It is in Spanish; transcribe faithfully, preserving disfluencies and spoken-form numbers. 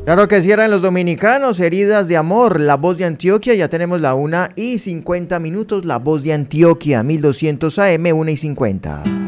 Claro que sí, eran los dominicanos, Heridas de Amor, La Voz de Antioquia. Ya tenemos la una y cincuenta minutos, La Voz de Antioquia, mil doscientos A M, una y cincuenta.